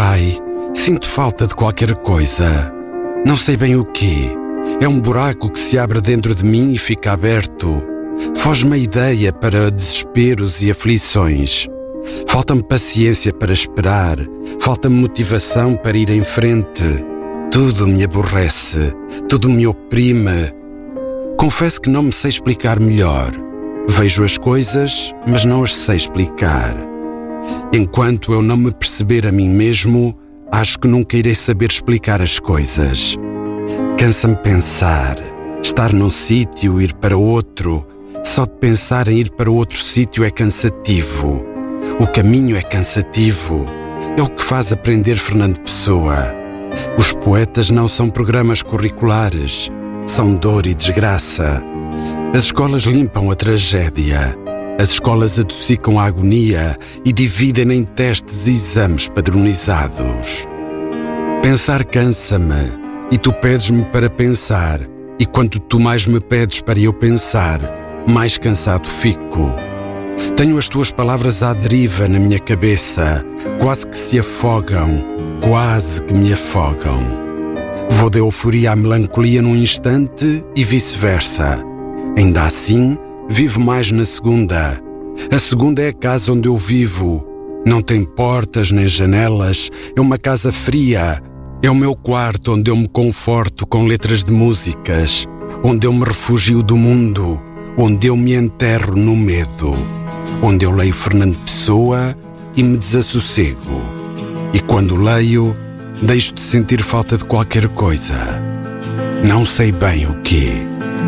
Ai, sinto falta de qualquer coisa. Não sei bem o quê. É um buraco que se abre dentro de mim e fica aberto. Foge-me a ideia para desesperos e aflições. Falta-me paciência para esperar. Falta-me motivação para ir em frente. Tudo me aborrece. Tudo me oprime. Confesso que não me sei explicar melhor. Vejo as coisas, mas não as sei explicar. Enquanto eu não me perceber a mim mesmo, acho que nunca irei saber explicar as coisas. Cansa-me pensar, estar num sítio, ir para outro. Só de pensar em ir para outro sítio é cansativo. O caminho é cansativo. É o que faz aprender Fernando Pessoa. Os poetas não são programas curriculares. São dor e desgraça. As escolas limpam a tragédia. As escolas adocicam a agonia e dividem em testes e exames padronizados. Pensar cansa-me e tu pedes-me para pensar, e quanto tu mais me pedes para eu pensar, mais cansado fico. Tenho as tuas palavras à deriva na minha cabeça, quase que se afogam, quase que me afogam. Vou da euforia à melancolia num instante e vice-versa. Ainda assim, vivo mais na segunda. A segunda é a casa onde eu vivo. Não tem portas nem janelas, é uma casa fria. É o meu quarto onde eu me conforto com letras de músicas, onde eu me refugio do mundo, onde eu me enterro no medo, onde eu leio Fernando Pessoa e me desassossego. E quando leio, deixo de sentir falta de qualquer coisa. Não sei bem o quê.